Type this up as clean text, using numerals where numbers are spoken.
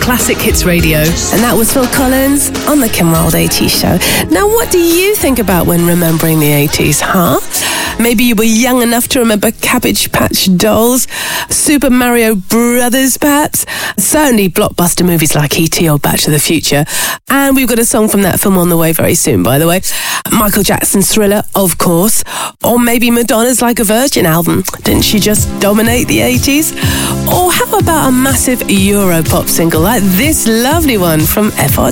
Classic Hits Radio. And that was Phil Collins on the Kim Wilde 80s show. Now, what do you think about when remembering the 80s, huh? Maybe you were young enough to remember Cabbage Patch Dolls, Super Mario Brothers, perhaps. Certainly blockbuster movies like E.T. or Back to the Future. And we've got a song from that film on the way very soon, by the way. Michael Jackson's Thriller, of course. Or maybe Madonna's Like a Virgin album. Didn't she just dominate the 80s? Or how about a massive Europop single like this lovely one from FRD?